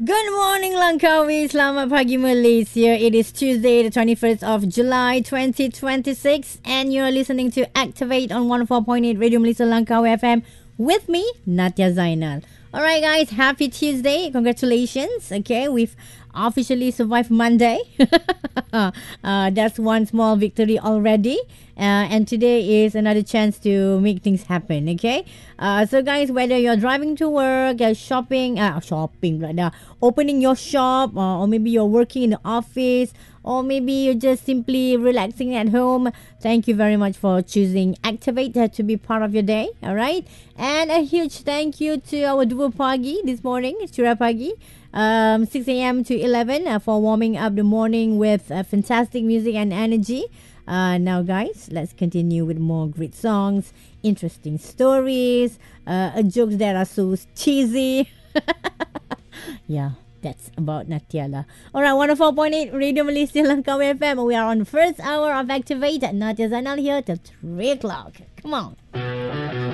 Good morning Langkawi, selamat pagi Malaysia. It is Tuesday the 21st of July 2026 and you're listening to Activate on 104.8 Radio Malaysia Langkawi FM with me, Natya Zainal. Alright guys, happy Tuesday. Congratulations. Okay, we've officially survived Monday. That's one small victory already. And today is another chance to make things happen. Okay. So guys, whether you're driving to work, opening your shop, or maybe you're working in the office, or maybe you're just simply relaxing at home, thank you very much for choosing Activate to be part of your day. All right. And a huge thank you to our duo pagi this morning, Surya Pagi. 6 a.m. to 11 for warming up the morning with fantastic music and energy. Now, guys, let's continue with more great songs, interesting stories, jokes that are so cheesy. Yeah, that's about Natyala. Alright, 104.8 Radio Malaysia Langkawi FM. We are on the first hour of Activate. Natya Zainal here till 3 o'clock. Come on.